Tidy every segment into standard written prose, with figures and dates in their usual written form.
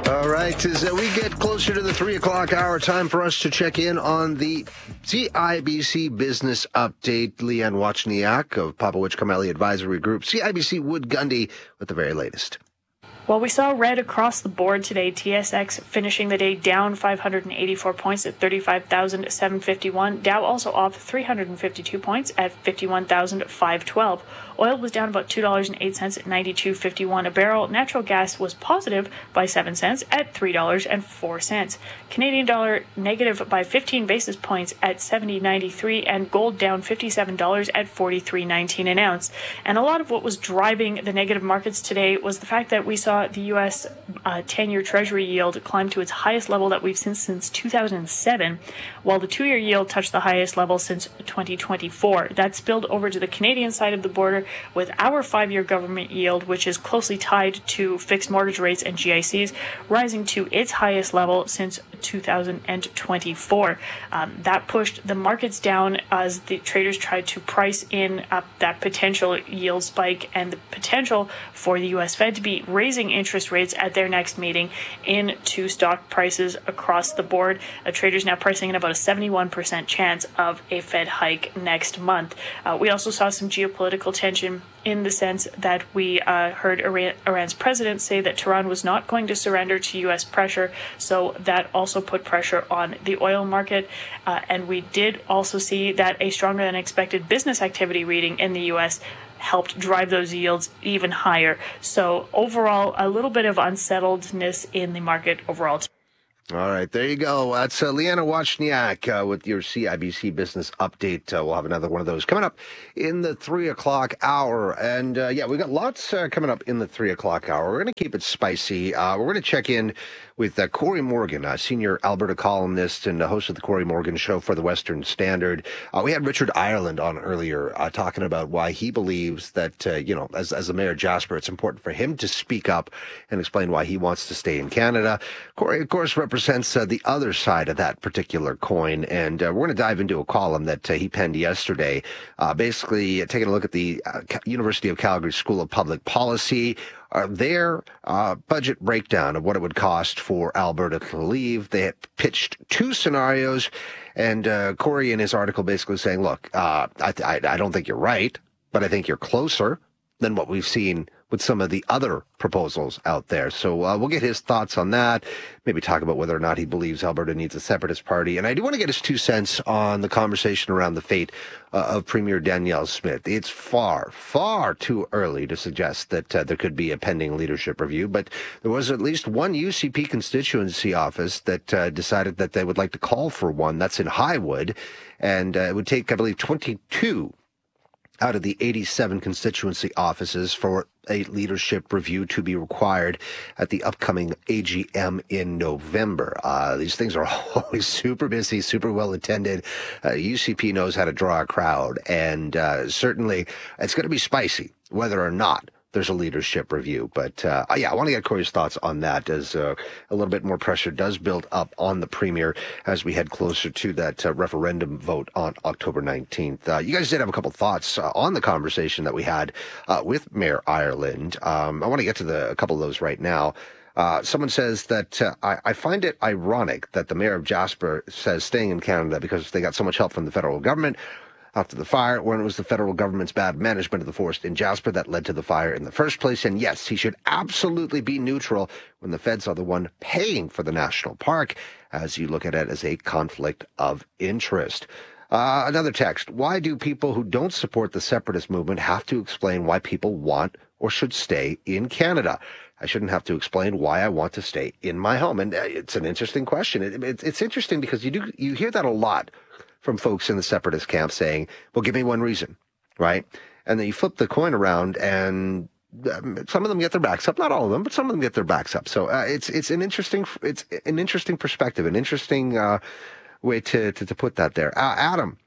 All right, as we get closer to the 3 o'clock hour, time for us to check in on the CIBC Business Update. Leanne Wachniak of Popowich Carmeli Advisory Group, CIBC Wood Gundy with the very latest. Well, we saw red across the board today. TSX finishing the day down 584 points at 35,751. Dow also off 352 points at 51,512. Oil was down about $2.08 at 92.51 a barrel. Natural gas was positive by 7 cents at $3.04. Canadian dollar negative by 15 basis points at 70.93, and gold down $57 at 43.19 an ounce. And a lot of what was driving the negative markets today was the fact that we saw the U.S. 10-year Treasury yield climb to its highest level that we've seen since 2007, while the 2-year yield touched the highest level since 2024. That spilled over to the Canadian side of the border, with our 5-year government yield, which is closely tied to fixed mortgage rates and GICs, rising to its highest level since 2024. That pushed the markets down as the traders tried to price in that potential yield spike and the potential for the U.S. Fed to be raising interest rates at their next meeting into stock prices across the board. Traders now pricing in about a 71% chance of a Fed hike next month. We also saw some geopolitical tension in the sense that we heard Iran's president say that Tehran was not going to surrender to U.S. pressure, so that also put pressure on the oil market. And we did also see that a stronger than expected business activity reading in the U.S. helped drive those yields even higher. So overall, a little bit of unsettledness in the market overall. All right, there you go. That's Leanna Wachniak with your CIBC Business Update. We'll have another one of those coming up in the 3 o'clock hour. And we've got lots coming up in the 3 o'clock hour. We're going to keep it spicy. We're going to check in with Corey Morgan, a senior Alberta columnist and the host of the Corey Morgan Show for the Western Standard. We had Richard Ireland on earlier talking about why he believes that, as the mayor of Jasper, it's important for him to speak up and explain why he wants to stay in Canada. Corey, of course, represents the other side of that particular coin, and we're going to dive into a column that he penned yesterday, basically taking a look at the University of Calgary School of Public Policy, their budget breakdown of what it would cost for Alberta to leave. They had pitched two scenarios, and Corey in his article basically saying, look, I don't think you're right, but I think you're closer than what we've seen with some of the other proposals out there. So we'll get his thoughts on that, maybe talk about whether or not he believes Alberta needs a separatist party. And I do want to get his 2 cents on the conversation around the fate of Premier Danielle Smith. It's far, far too early to suggest that there could be a pending leadership review, but there was at least one UCP constituency office that decided that they would like to call for one. That's in Highwood, and it would take, I believe, 22 out of the 87 constituency offices for a leadership review to be required at the upcoming AGM in November. These things are always super busy, super well attended. UCP knows how to draw a crowd, and certainly it's going to be spicy whether or not there's a leadership review. But I want to get Corey's thoughts on that, as a little bit more pressure does build up on the Premier as we head closer to that referendum vote on October 19th. You guys did have a couple thoughts on the conversation that we had with Mayor Ireland. I want to get to a couple of those right now. Someone says that I find it ironic that the mayor of Jasper says staying in Canada because they got so much help from the federal government after the fire, when it was the federal government's bad management of the forest in Jasper that led to the fire in the first place. And yes, he should absolutely be neutral when the feds are the one paying for the national park, as you look at it as a conflict of interest. Another text. Why do people who don't support the separatist movement have to explain why people want or should stay in Canada? I shouldn't have to explain why I want to stay in my home. And it's an interesting question. It's interesting because you hear that a lot from folks in the separatist camp saying, well, give me one reason, right? And then you flip the coin around and some of them get their backs up, not all of them, but some of them get their backs up. So it's an interesting perspective, an interesting way to put that there. Adam,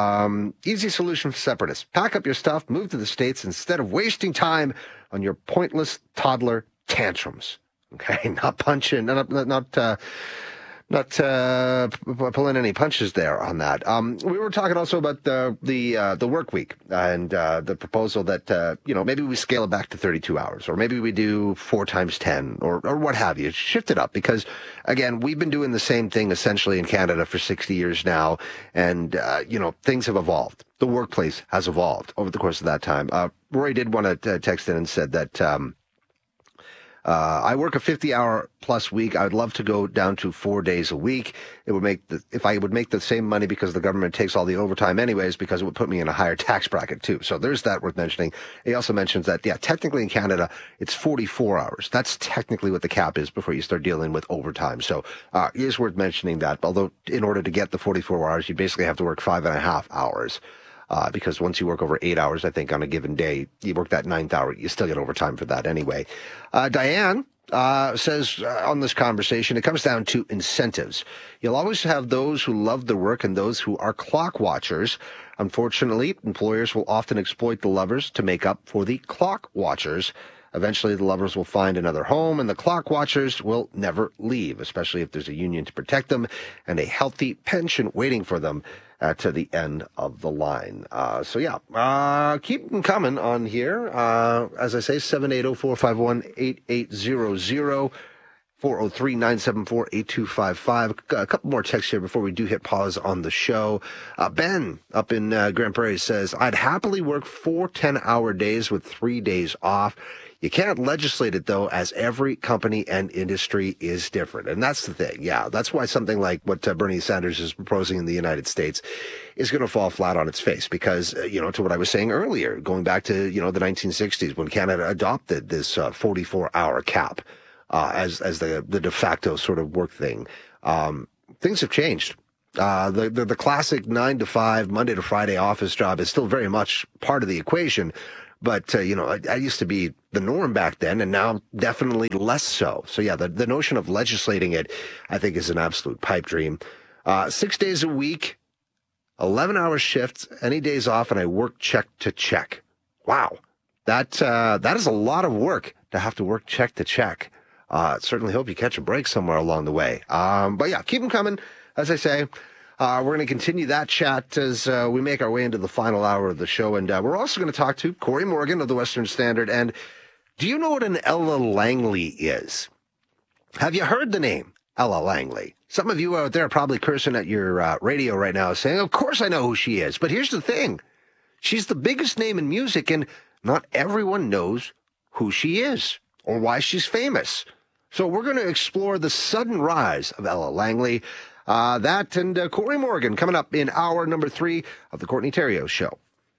easy solution for separatists. Pack up your stuff, move to the States instead of wasting time on your pointless toddler tantrums. Okay, not punching, not not pulling any punches there on that. We were talking also about the work week and the proposal that maybe we scale it back to 32 hours, or maybe we do 4 times 10, or what have you. Shift it up, because again, we've been doing the same thing essentially in Canada for 60 years now, and things have evolved. The workplace has evolved over the course of that time. Roy did want to text in and said that. I work a 50-hour plus week. I would love to go down to 4 days a week. It would if I would make the same money, because the government takes all the overtime anyways, because it would put me in a higher tax bracket too. So there's that worth mentioning. He also mentions that, technically in Canada, it's 44 hours. That's technically what the cap is before you start dealing with overtime. So it is worth mentioning that. Although in order to get the 44 hours, you basically have to work 5.5 hours. Because once you work over 8 hours, I think, on a given day, you work that 9th hour, you still get overtime for that anyway. Diane says on this conversation, it comes down to incentives. You'll always have those who love the work and those who are clock watchers. Unfortunately, employers will often exploit the lovers to make up for the clock watchers. Eventually, the lovers will find another home, and the clock watchers will never leave, especially if there's a union to protect them and a healthy pension waiting for them to the end of the line. Keep them coming on here. As I say, 780-451-8800, 403-974-8255. A couple more texts here before we do hit pause on the show. Ben up in Grand Prairie says, I'd happily work 4 10-hour days with 3 days off. You can't legislate it, though, as every company and industry is different. And that's the thing. Yeah, that's why something like what Bernie Sanders is proposing in the United States is going to fall flat on its face. Because, to what I was saying earlier, going back to, the 1960s when Canada adopted this 44-hour cap as the de facto sort of work thing, things have changed. The classic 9 to 5, Monday to Friday office job is still very much part of the equation. But, I used to be the norm back then, and now definitely less so. So, yeah, the notion of legislating it, I think, is an absolute pipe dream. 6 days a week, 11-hour shifts, any days off, and I work check to check. Wow. That is a lot of work to have to work check to check. Certainly hope you catch a break somewhere along the way. But, yeah, keep them coming, as I say. We're going to continue that chat as we make our way into the final hour of the show. And we're also going to talk to Corey Morgan of the Western Standard. And do you know what an Ella Langley is? Have you heard the name Ella Langley? Some of you out there are probably cursing at your radio right now saying, of course I know who she is. But here's the thing. She's the biggest name in music, and not everyone knows who she is or why she's famous. So we're going to explore the sudden rise of Ella Langley. That and Corey Morgan coming up in hour number 3 of the Courtney Theriault Show.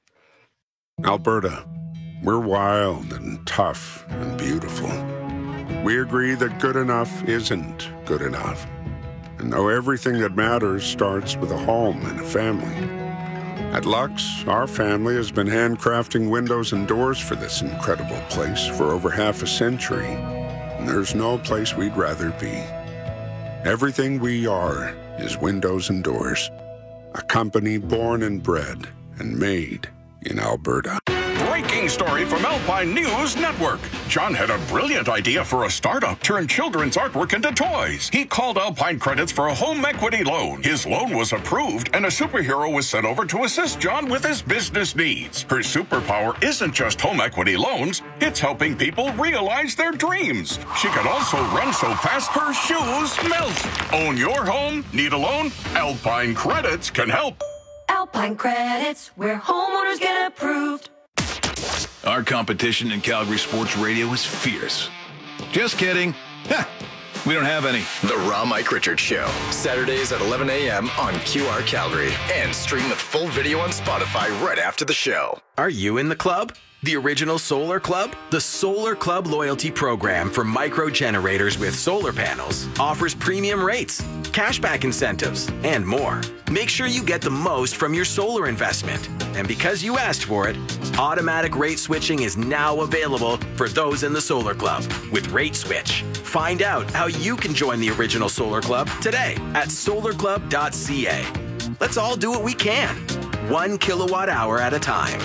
Alberta, we're wild and tough and beautiful. We agree that good enough isn't good enough. And know everything that matters starts with a home and a family. At Lux, our family has been handcrafting windows and doors for this incredible place for over half a century. And there's no place we'd rather be. Everything we are is windows and doors. A company born and bred and made in Alberta. Breaking story from Alpine News Network. John had a brilliant idea for a startup, turn children's artwork into toys. He called Alpine Credits for a home equity loan. His loan was approved, and a superhero was sent over to assist John with his business needs. Her superpower isn't just home equity loans, it's helping people realize their dreams. She can also run so fast her shoes melt. Own your home? Need a loan? Alpine Credits can help. Alpine Credits, where homeowners get approved. Our competition in Calgary sports radio is fierce. Just kidding. We don't have any. The Raw Mike Richards Show, Saturdays at 11 a.m. on QR Calgary. And stream with full video on Spotify right after the show. Are you in the club? The original Solar Club? The Solar Club loyalty program for micro generators with solar panels offers premium rates, cashback incentives, and more. Make sure you get the most from your solar investment. And because you asked for it, automatic rate switching is now available for those in the Solar Club with Rate Switch. Find out how you can join the original Solar Club today at solarclub.ca. Let's all do what we can, 1 kilowatt hour at a time.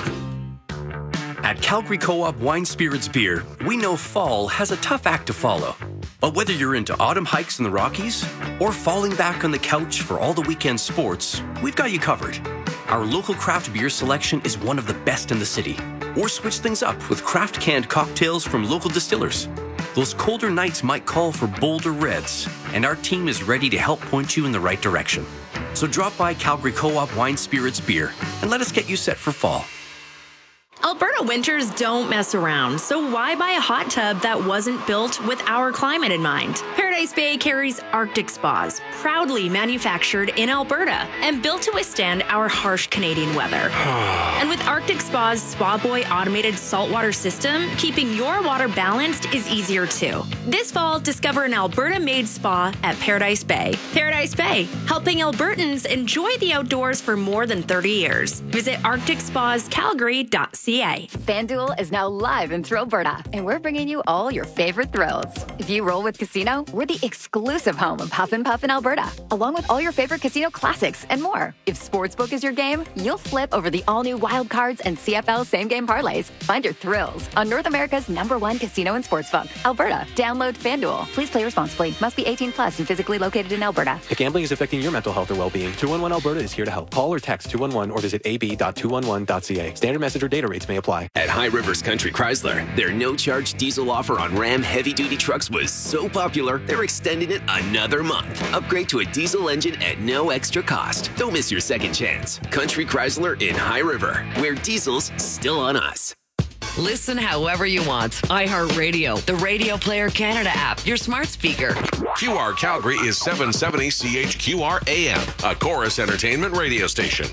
At Calgary Co-op Wine Spirits Beer, we know fall has a tough act to follow. But whether you're into autumn hikes in the Rockies or falling back on the couch for all the weekend sports, we've got you covered. Our local craft beer selection is one of the best in the city. Or switch things up with craft canned cocktails from local distillers. Those colder nights might call for bolder reds, and our team is ready to help point you in the right direction. So drop by Calgary Co-op Wine Spirits Beer and let us get you set for fall. Alberta winters don't mess around, so why buy a hot tub that wasn't built with our climate in mind? Paradise Bay carries Arctic Spas, proudly manufactured in Alberta and built to withstand our harsh Canadian weather. And with Arctic Spa's Spa Boy automated saltwater system, keeping your water balanced is easier too. This fall, discover an Alberta-made spa at Paradise Bay. Paradise Bay, helping Albertans enjoy the outdoors for more than 30 years. Visit arcticspascalgary.ca. FanDuel is now live in Thrillberta, and we're bringing you all your favorite thrills. If you roll with Casino, we're the exclusive home of Huff and Puff in Alberta, along with all your favorite casino classics and more. If Sportsbook is your game, you'll flip over the all-new Wild Cards and CFL same-game parlays. Find your thrills on North America's #1 casino and sportsbook, Alberta. Download FanDuel. Please play responsibly. Must be 18 plus and physically located in Alberta. If gambling is affecting your mental health or well-being, 211 Alberta is here to help. Call or text 211 or visit ab.211.ca. Standard message or data rates may apply. At High Rivers Country Chrysler, their no-charge diesel offer on Ram heavy-duty trucks was so popular, they're extending it another month. Upgrade to a diesel engine at no extra cost. Don't miss your second chance. Country Chrysler in High River, where diesel's still on us. Listen however you want. iHeartRadio, the Radio Player Canada app, your smart speaker. QR Calgary is 770 CHQR AM, a Chorus Entertainment radio station.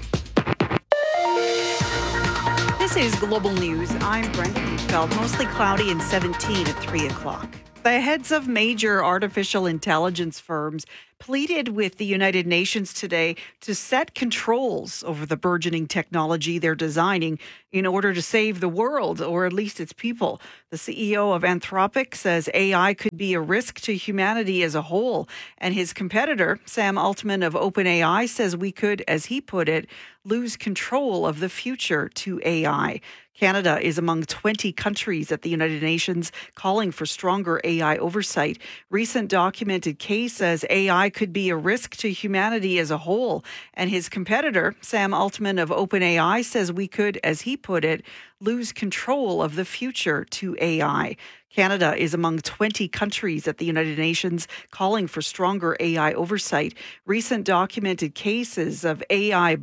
This is Global News. I'm Brenda Feld. Mostly cloudy and 17 at 3 o'clock. The heads of major artificial intelligence firms pleaded with the United Nations today to set controls over the burgeoning technology they're designing in order to save the world, or at least its people. The CEO of Anthropic says AI could be a risk to humanity as a whole. And his competitor, Sam Altman of OpenAI, says we could, as he put it, lose control of the future to AI. Canada is among 20 countries at the United Nations calling for stronger AI oversight. Recent documented case says AI could be a risk to humanity as a whole. And his competitor, Sam Altman of OpenAI, says we could, as he put it, lose control of the future to AI. Canada is among 20 countries at the United Nations calling for stronger AI oversight. Recent documented cases of AI